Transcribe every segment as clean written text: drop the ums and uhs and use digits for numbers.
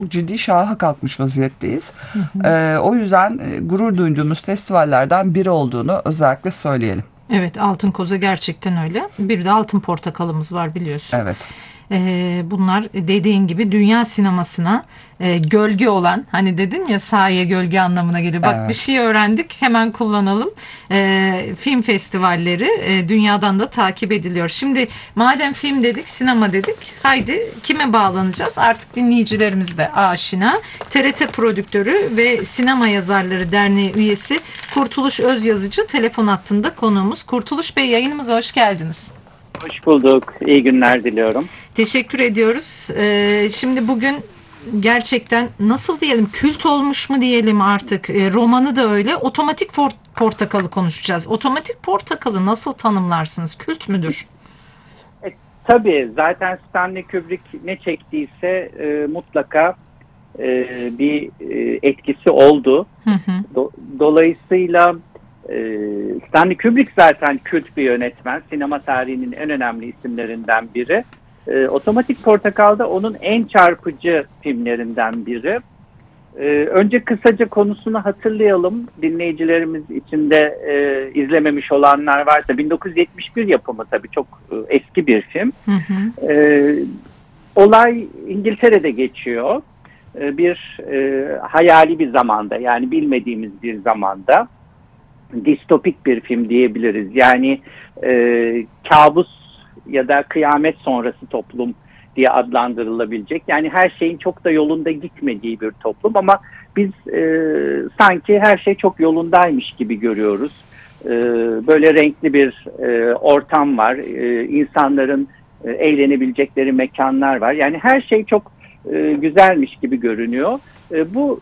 ciddi şaha kalkmış vaziyetteyiz. Hı hı. O yüzden gurur duyduğumuz festivallerden biri olduğunu özellikle söyleyelim. Evet, Altın Koza gerçekten öyle. Bir de Altın Portakalımız var biliyorsun. Evet. Bunlar dediğin gibi dünya sinemasına gölge olan, hani dedin ya, saye gölge anlamına geliyor. Bak, bir Evet. şey öğrendik, hemen kullanalım. Film festivalleri dünyadan da takip ediliyor. Şimdi madem film dedik, sinema dedik, haydi kime bağlanacağız? Artık dinleyicilerimiz de aşina. TRT prodüktörü ve Sinema Yazarları Derneği üyesi Kurtuluş Özyazıcı telefon hattında konuğumuz. Kurtuluş Bey, yayınımıza hoş geldiniz. Hoş bulduk. İyi günler diliyorum. Teşekkür ediyoruz. Şimdi bugün gerçekten nasıl diyelim, kült olmuş mu diyelim artık, romanı da öyle. Otomatik Portakal'ı konuşacağız. Otomatik Portakal'ı nasıl tanımlarsınız? Kült müdür? Tabii zaten Stanley Kubrick ne çektiyse mutlaka bir etkisi oldu. Hı hı. Dolayısıyla Stanley Kubrick zaten kült bir yönetmen. Sinema tarihinin en önemli isimlerinden biri. Otomatik Portakal'da onun en çarpıcı filmlerinden biri. Önce kısaca konusunu hatırlayalım. Dinleyicilerimiz içinde izlememiş olanlar varsa 1971 yapımı, tabii çok eski bir film. Hı hı. Olay İngiltere'de geçiyor. Bir hayali bir zamanda, yani bilmediğimiz bir zamanda, distopik bir film diyebiliriz. Yani kabus ya da kıyamet sonrası toplum diye adlandırılabilecek. Yani her şeyin çok da yolunda gitmediği bir toplum ama biz sanki her şey çok yolundaymış gibi görüyoruz. Böyle renkli bir ortam var. İnsanların eğlenebilecekleri mekanlar var. Yani her şey çok güzelmiş gibi görünüyor. Bu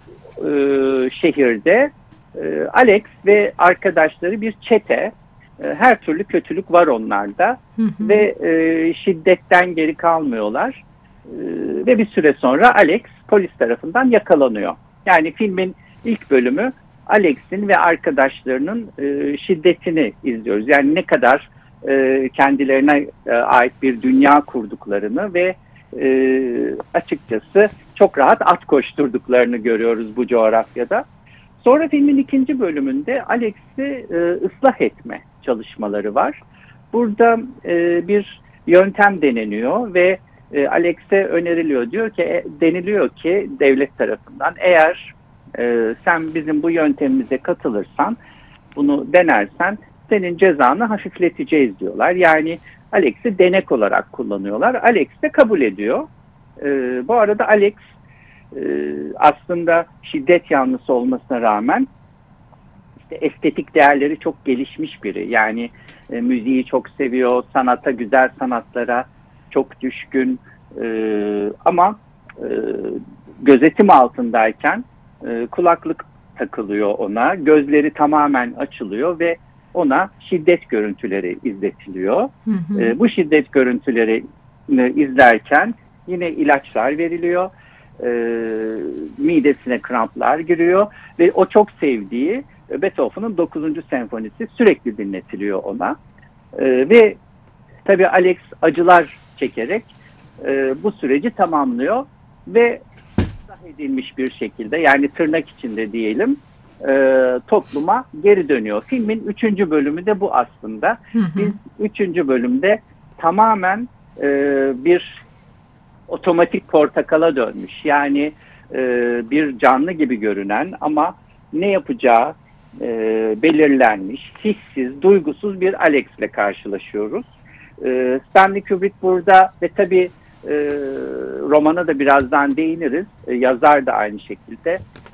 şehirde Alex ve arkadaşları bir çete. Her türlü kötülük var onlarda Hı hı. ve şiddetten geri kalmıyorlar. Ve bir süre sonra Alex polis tarafından yakalanıyor. Yani filmin ilk bölümü Alex'in ve arkadaşlarının şiddetini izliyoruz. Yani ne kadar kendilerine ait bir dünya kurduklarını ve açıkçası çok rahat at koşturduklarını görüyoruz bu coğrafyada. Sonra filmin ikinci bölümünde Alex'i ıslah etme çalışmaları var. Burada bir yöntem deneniyor ve Alex'e öneriliyor. Deniliyor ki devlet tarafından, eğer sen bizim bu yöntemimize katılırsan, bunu denersen senin cezanı hafifleteceğiz diyorlar. Yani Alex'i denek olarak kullanıyorlar. Alex de kabul ediyor. Bu arada Alex aslında şiddet yanlısı olmasına rağmen işte estetik değerleri çok gelişmiş biri. Yani müziği çok seviyor, sanata, güzel sanatlara çok düşkün. Ama gözetim altındayken kulaklık takılıyor ona, gözleri tamamen açılıyor ve ona şiddet görüntüleri izletiliyor. Hı hı. Bu şiddet görüntüleri izlerken yine ilaçlar veriliyor. Midesine kramplar giriyor ve o çok sevdiği Beethoven'ın 9. senfonisi sürekli dinletiliyor ona. Ve tabii Alex acılar çekerek bu süreci tamamlıyor ve ıslah edilmiş bir şekilde, yani tırnak içinde diyelim, topluma geri dönüyor. Filmin 3. bölümü de bu aslında. Hı hı. Biz 3. bölümde tamamen bir otomatik portakala dönmüş. Yani bir canlı gibi görünen ama ne yapacağı belirlenmiş, hissiz, duygusuz bir Alex'le karşılaşıyoruz. Stanley Kubrick burada ve tabii romana da birazdan değiniriz. Yazar da aynı şekilde.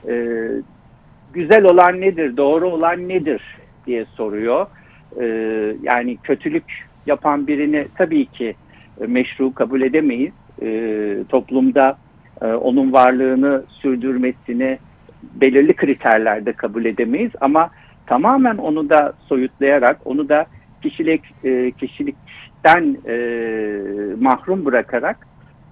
Güzel olan nedir, doğru olan nedir diye soruyor. Yani kötülük yapan birini tabii ki meşru kabul edemeyiz. Toplumda onun varlığını sürdürmesini belirli kriterlerde kabul edemeyiz ama tamamen onu da soyutlayarak, onu da kişilikten mahrum bırakarak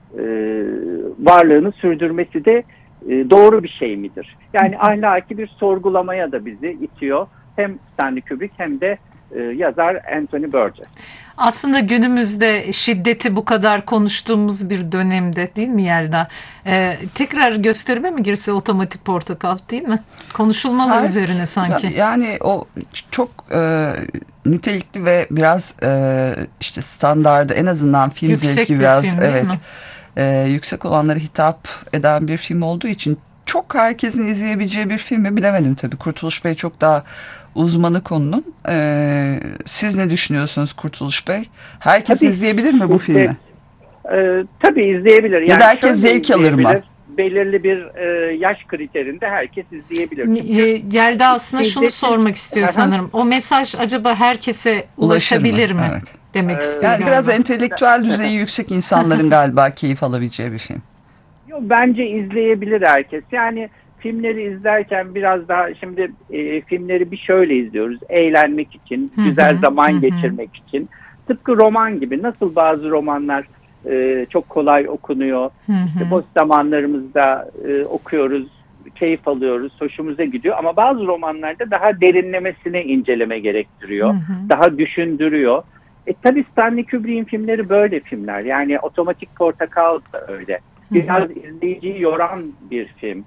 varlığını sürdürmesi de doğru bir şey midir? Yani ahlaki bir sorgulamaya da bizi itiyor. Hem Stanley Kubrick hem de yazar Anthony Burgess. Aslında günümüzde şiddeti bu kadar konuştuğumuz bir dönemde değil mi Yelda? Tekrar gösterime mi girse Otomatik Portakal, değil mi? Konuşulmalar Evet. üzerine sanki. Yani o çok nitelikli ve biraz işte standardı, en azından film Yüksek zevki bir biraz film, değil mi? yüksek olanlara hitap eden bir film olduğu için çok herkesin izleyebileceği bir film mi bilemedim tabii. Kurtuluş Bey çok daha uzmanı konunun. Siz ne düşünüyorsunuz Kurtuluş Bey? Herkes Tabii izleyebilir mi bu filmi? Tabii izleyebilir. Ya da herkes şöyle zevk alır mı? izleyebilir. Belirli bir yaş kriterinde herkes izleyebilir. Çünkü Yelda aslında şunu şiddetin- sormak istiyor Aha. sanırım. O mesaj acaba herkese Ulaşır mı? ulaşabilir mi? Evet. Demek istiyor Yani biraz galiba. entelektüel düzeyi yüksek insanların galiba keyif alabileceği bir film. Bence izleyebilir herkes. Yani filmleri izlerken biraz daha şimdi filmleri bir şöyle izliyoruz. Eğlenmek için, Hı hı, güzel zaman hı hı. geçirmek için. Tıpkı roman gibi. Nasıl bazı romanlar çok kolay okunuyor. Hı İşte hı. boş zamanlarımızda okuyoruz, keyif alıyoruz, hoşumuza gidiyor. Ama bazı romanlarda daha derinlemesine inceleme gerektiriyor. Hı hı. Daha düşündürüyor. Tabii Stanley Kubrick'in filmleri böyle filmler. Yani Otomatik Portakal da öyle. Biraz izleyiciyi yoran bir film.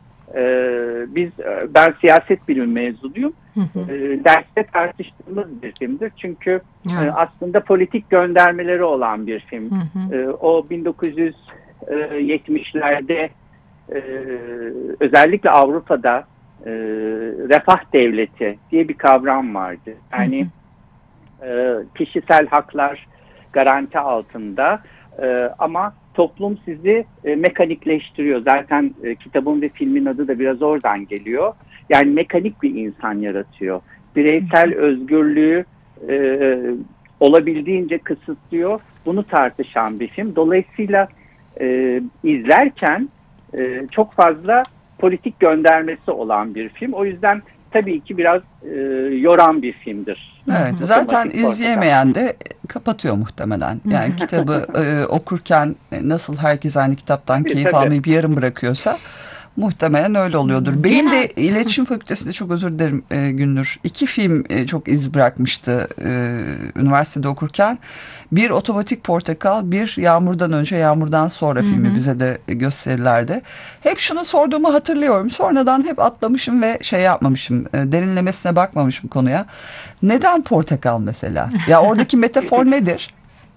Ben siyaset bilimi mezunuyum. Hı hı. Derste tartıştığımız bir filmdir. Çünkü Evet. aslında politik göndermeleri olan bir film. Hı hı. O 1970'lerde özellikle Avrupa'da refah devleti diye bir kavram vardı. Yani kişisel haklar garanti altında ama toplum sizi mekanikleştiriyor. Zaten kitabın ve filmin adı da biraz oradan geliyor. Yani mekanik bir insan yaratıyor. Bireysel özgürlüğü olabildiğince kısıtlıyor. Bunu tartışan bir film. Dolayısıyla izlerken çok fazla politik göndermesi olan bir film. O yüzden tabii ki biraz yoran bir filmdir. Evet, Hı hı. zaten Otomatik Portakal. izleyemeyen de kapatıyor muhtemelen. Yani kitabı okurken nasıl herkes aynı kitaptan Tabii, keyif tabii. almayıp yarım bırakıyorsa muhtemelen öyle oluyordur. Benim de Genel- iletişim fakültesinde, çok özür dilerim Gündür, 2 film çok iz bırakmıştı üniversitede okurken. Bir Otomatik Portakal, bir Yağmurdan Önce Yağmurdan Sonra filmi bize de gösterirlerdi. Hep şunu sorduğumu hatırlıyorum. Sonradan hep atlamışım ve şey yapmamışım, derinlemesine bakmamışım konuya. Neden portakal mesela? Ya oradaki metafor nedir?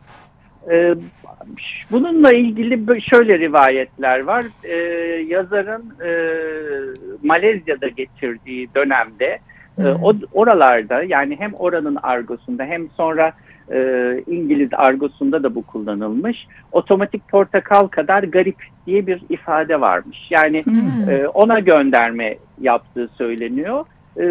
Bununla ilgili şöyle rivayetler var. Yazarın Malezya'da geçirdiği dönemde oralarda, yani hem oranın argosunda hem sonra İngiliz argosunda da bu kullanılmış. Otomatik portakal kadar garip diye bir ifade varmış. Yani ona gönderme yaptığı söyleniyor.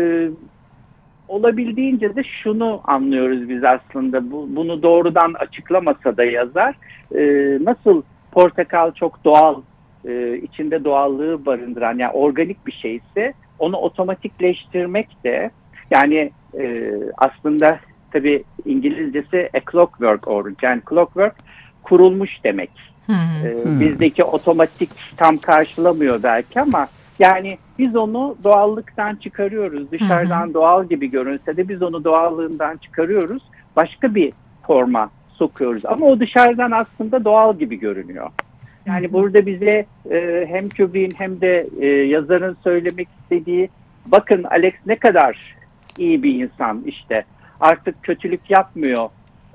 Olabildiğince de şunu anlıyoruz biz aslında, bunu doğrudan açıklamasa da yazar, nasıl portakal çok doğal, içinde doğallığı barındıran, yani organik bir şeyse onu otomatikleştirmek de, yani aslında tabii İngilizcesi a clockwork orange, yani clockwork kurulmuş demek. Bizdeki otomatik tam karşılamıyor belki ama yani biz onu doğallıktan çıkarıyoruz. Dışarıdan doğal gibi görünse de biz onu doğallığından çıkarıyoruz. Başka bir forma sokuyoruz. Ama o dışarıdan aslında doğal gibi görünüyor. Yani burada bize hem Kubrick'in hem de yazarın söylemek istediği, bakın Alex ne kadar iyi bir insan, işte artık kötülük yapmıyor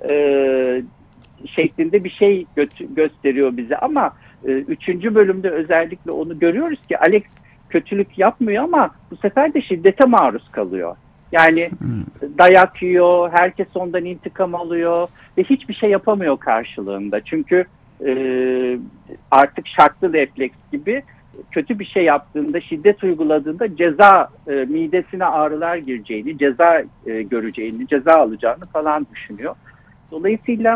şeklinde bir şey gösteriyor bize. Ama 3. bölümde özellikle onu görüyoruz ki Alex kötülük yapmıyor ama bu sefer de şiddete maruz kalıyor. Yani dayak yiyor, herkes ondan intikam alıyor ve hiçbir şey yapamıyor karşılığında. Çünkü artık şartlı refleks gibi kötü bir şey yaptığında, şiddet uyguladığında ceza, midesine ağrılar gireceğini, ceza göreceğini, ceza alacağını falan düşünüyor. Dolayısıyla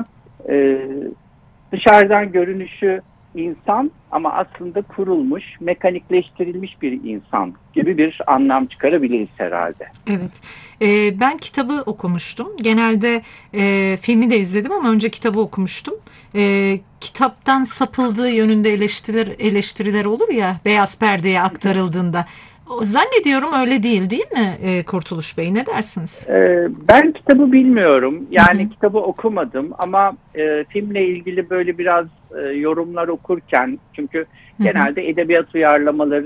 dışarıdan görünüşü insan ama aslında kurulmuş, mekanikleştirilmiş bir insan gibi bir anlam çıkarabiliriz herhalde. Evet. Ben kitabı okumuştum. Genelde filmi de izledim ama önce kitabı okumuştum. Kitaptan sapıldığı yönünde eleştiriler olur ya, beyaz perdeye aktarıldığında. Zannediyorum öyle değil mi Kurtuluş Bey? Ne dersiniz? Ben kitabı bilmiyorum. Yani kitabı okumadım ama filmle ilgili böyle biraz yorumlar okurken, çünkü genelde edebiyat uyarlamaları